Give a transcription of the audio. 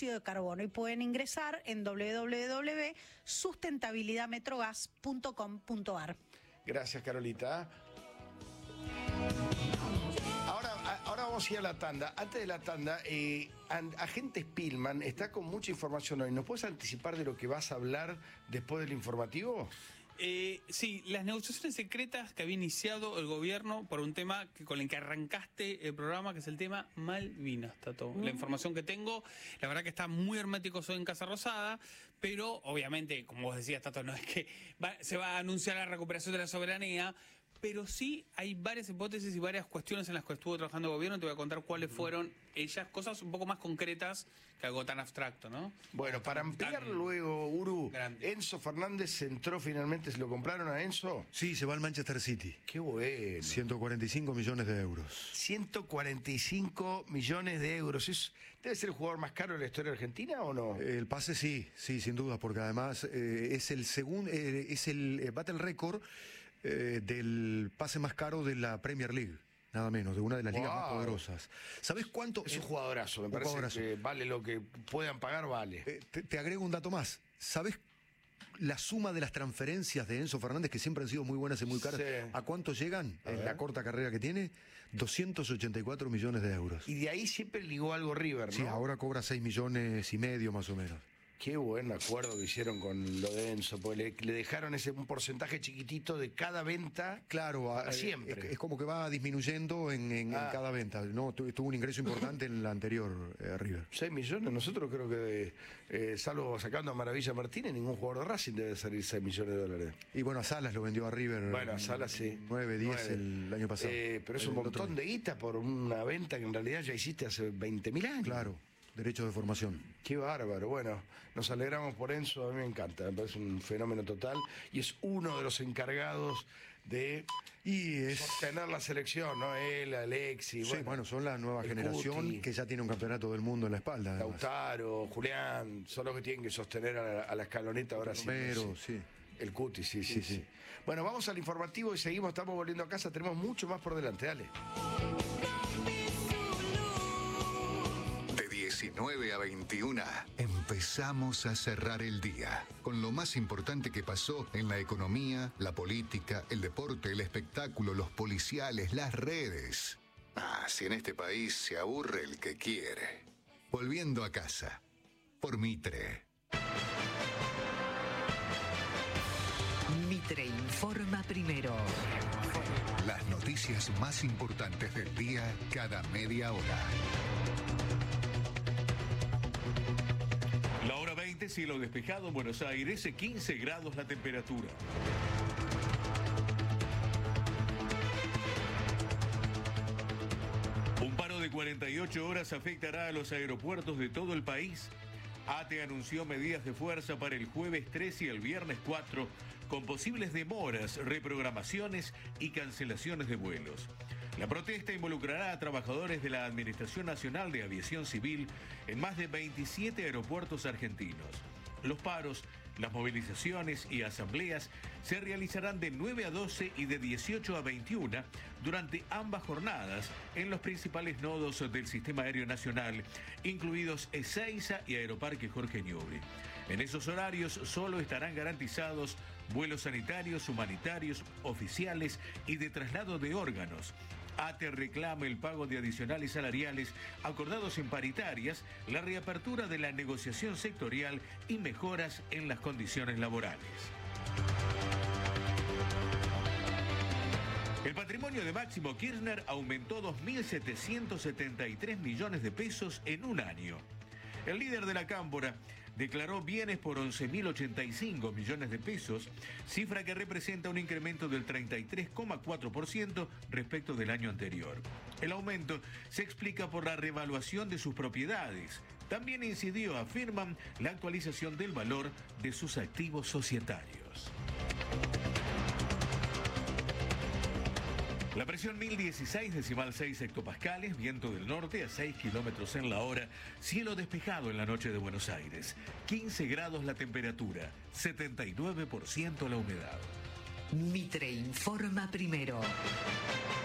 dióxido de carbono y pueden ingresar en www.sustentabilidadmetrogas.com.ar. Gracias, Carolita. Ahora vamos a ir a la tanda. Antes de la tanda, Agente Spillman está con mucha información hoy. ¿Nos puedes anticipar de lo que vas a hablar después del informativo? Sí, las negociaciones secretas que había iniciado el gobierno por un tema con el que arrancaste el programa, que es el tema Malvinas, Tato. La información que tengo, la verdad que está muy hermético hoy en Casa Rosada, pero obviamente, como vos decías, Tato, no es que se va a anunciar la recuperación de la soberanía, pero sí hay varias hipótesis y varias cuestiones en las que estuvo trabajando el gobierno. Te voy a contar cuáles fueron ellas, cosas un poco más concretas que algo tan abstracto, ¿no? Bueno, para ampliar luego, Uru, grande. Enzo Fernández entró finalmente. ¿Se lo compraron a Enzo? Sí, se va al Manchester City. Qué bueno. 145 millones de euros. 145 millones de euros. ¿Debe ser el jugador más caro de la historia argentina o no? El pase sí, sin duda, porque además es el segundo, bate el récord del pase más caro de la Premier League, nada menos, de una de las ligas más poderosas. ¿Sabés cuánto? Es un jugadorazo, me parece que vale lo que puedan pagar, vale. Te agrego un dato más. ¿Sabés la suma de las transferencias de Enzo Fernández, que siempre han sido muy buenas y muy caras? Sí. ¿A cuánto llegan en la corta carrera que tiene? 284 millones de euros. Y de ahí siempre ligó algo River, ¿no? Sí, ahora cobra 6 millones y medio más o menos. Qué buen acuerdo que hicieron con lo de Enzo, porque le dejaron un porcentaje chiquitito de cada venta. Claro, para siempre. Es como que va disminuyendo en cada venta, ¿no? Tuvo un ingreso importante en la anterior River. 6 millones, nosotros creo que, salvo sacando a Maravilla Martínez, ningún jugador de Racing debe salir 6 millones de dólares. Y bueno, a Salas lo vendió a River. Bueno, a Salas sí. 9, 10 el año pasado. Pero es un montón de guita por una venta que en realidad ya hiciste hace 20.000 años. Claro. Derechos de formación. Qué bárbaro. Bueno, nos alegramos por Enzo, a mí me encanta, me parece un fenómeno total y es uno de los encargados de sostener la selección, ¿no? Él, Alexis. Sí, bueno, son la nueva generación Cuti, que ya tiene un campeonato del mundo en la espalda. Lautaro, Julián, son los que tienen que sostener a la escaloneta ahora sí. Romero, sí. El Cuti, sí. Bueno, vamos al informativo y seguimos, estamos volviendo a casa, tenemos mucho más por delante, dale. 19 a 21. Empezamos a cerrar el día con lo más importante que pasó en la economía, la política, el deporte, el espectáculo, los policiales, las redes. Si en este país se aburre el que quiere. Volviendo a casa. Por Mitre. Mitre informa primero. Las noticias más importantes del día cada media hora. La hora 20, cielo despejado en Buenos Aires, 15 grados la temperatura. Un paro de 48 horas afectará a los aeropuertos de todo el país. ATE anunció medidas de fuerza para el jueves 3 y el viernes 4, con posibles demoras, reprogramaciones y cancelaciones de vuelos. La protesta involucrará a trabajadores de la Administración Nacional de Aviación Civil en más de 27 aeropuertos argentinos. Los paros, las movilizaciones y asambleas se realizarán de 9 a 12 y de 18 a 21 durante ambas jornadas en los principales nodos del Sistema Aéreo Nacional, incluidos Ezeiza y Aeroparque Jorge Newbery. En esos horarios solo estarán garantizados vuelos sanitarios, humanitarios, oficiales y de traslado de órganos. ATE reclama el pago de adicionales salariales acordados en paritarias, la reapertura de la negociación sectorial y mejoras en las condiciones laborales. El patrimonio de Máximo Kirchner aumentó 2.773 millones de pesos en un año. El líder de la Cámpora declaró bienes por 11.085 millones de pesos, cifra que representa un incremento del 33,4% respecto del año anterior. El aumento se explica por la revaluación de sus propiedades. También incidió, afirman, la actualización del valor de sus activos societarios. La presión 1016,6 hectopascales, viento del norte a 6 kilómetros en la hora, cielo despejado en la noche de Buenos Aires, 15 grados la temperatura, 79% la humedad. Mitre informa primero.